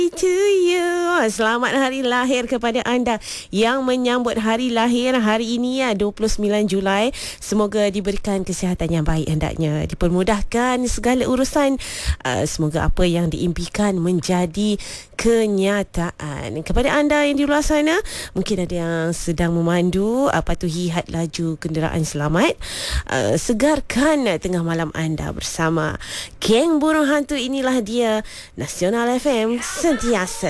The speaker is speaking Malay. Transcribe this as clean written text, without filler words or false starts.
To you. Selamat hari lahir kepada anda yang menyambut hari lahir hari ini 29 Julai. Semoga diberikan kesihatan yang baik hendaknya, dipermudahkan segala urusan. Semoga apa yang diimpikan menjadi kenyataan. Kepada anda yang di luar sana, mungkin ada yang sedang memandu, patuhi had laju kenderaan selamat. Segarkan tengah malam anda bersama Geng Burung Hantu. Inilah dia Nasional FM sentiasa